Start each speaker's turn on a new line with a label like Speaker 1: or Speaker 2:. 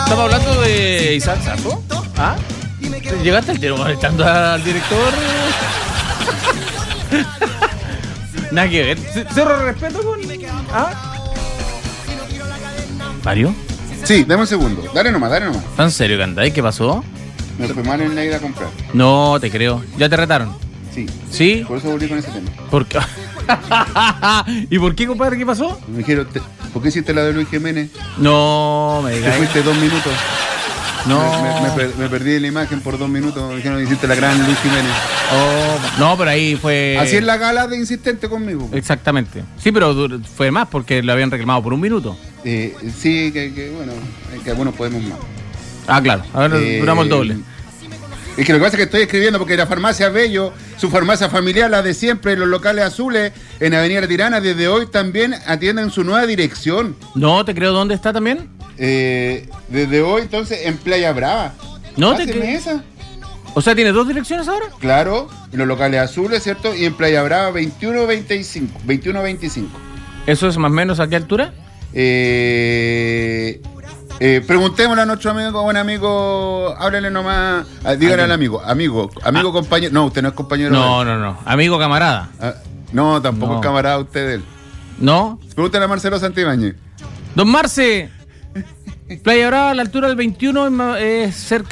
Speaker 1: Estamos hablando de Isaac Sasso. ¿Ah? ¿Llegaste al tiro molestando al director? Nada que ver. Cerro respeto con... ¿Ah? ¿Mario?
Speaker 2: Sí, dame un segundo. Dale nomás.
Speaker 1: ¿Tan serio que andáis? ¿Qué pasó?
Speaker 2: Me fue mal en la ida a comprar.
Speaker 1: No, te creo. ¿Ya te retaron?
Speaker 2: Sí.
Speaker 1: ¿Sí?
Speaker 2: Por eso volví con ese tema.
Speaker 1: ¿Por qué? ¿Y por qué, compadre? ¿Qué pasó?
Speaker 2: Me dijeron, ¿por qué hiciste la de Luis Jiménez?
Speaker 1: No, me
Speaker 2: Te
Speaker 1: digáis.
Speaker 2: fuiste 2 minutos.
Speaker 1: No.
Speaker 2: Me perdí la imagen por 2 minutos. Me dijeron, hiciste la gran Luis Jiménez.
Speaker 1: Oh, no, pero ahí fue...
Speaker 2: Así es la gala de insistente conmigo.
Speaker 1: Exactamente. Sí, pero fue más porque lo habían reclamado por 1 minuto.
Speaker 2: Sí, bueno, que algunos podemos más.
Speaker 1: Ah, claro. A ver, duramos el doble.
Speaker 2: Es que lo que pasa es que estoy escribiendo porque la farmacia Bello, su farmacia familiar, la de siempre, los locales azules en Avenida Tirana, desde hoy también atienden su nueva dirección.
Speaker 1: No, te creo. ¿Dónde está también?
Speaker 2: Desde hoy, entonces, en Playa Brava.
Speaker 1: No te
Speaker 2: Páseme
Speaker 1: creo.
Speaker 2: esa.
Speaker 1: O sea, ¿tiene 2 direcciones ahora?
Speaker 2: Claro, en los locales azules, ¿cierto? Y en Playa Brava 21-25.
Speaker 1: ¿Eso es más o menos a qué altura?
Speaker 2: Preguntémosle a nuestro amigo, buen amigo, háblele nomás, dígale al amigo, compañero. No, usted no es compañero.
Speaker 1: No. Amigo camarada.
Speaker 2: No, tampoco
Speaker 1: No.
Speaker 2: es camarada usted de él.
Speaker 1: ¿No?
Speaker 2: Pregúntale a Marcelo Santibáñez.
Speaker 1: Don Marce. Playa Brava, a la altura del 21, es cerca